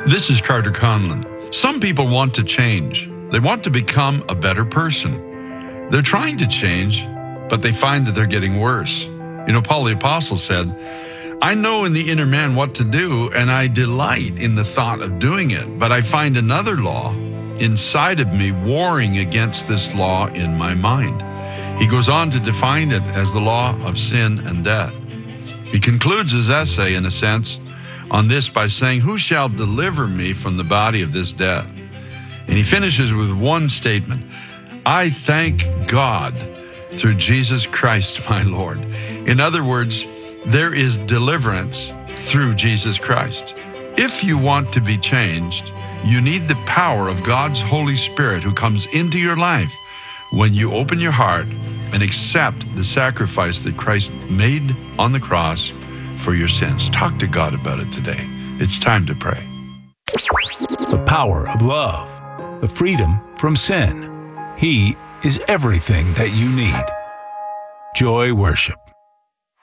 This is Carter Conlon. Some people want to change. They want to become a better person. They're trying to change, but they find that they're getting worse. Paul the Apostle said, I know in the inner man what to do, and I delight in the thought of doing it, but I find another law inside of me warring against this law in my mind. He goes on to define it as the law of sin and death. He concludes his essay, in a sense, on this by saying, who shall deliver me from the body of this death? And he finishes with one statement, I thank God through Jesus Christ, my Lord. In other words, there is deliverance through Jesus Christ. If you want to be changed, you need the power of God's Holy Spirit who comes into your life when you open your heart and accept the sacrifice that Christ made on the cross for your sins. Talk to God about it today. It's time to pray. The power of love, the freedom from sin. He is everything that you need. Joy Worship.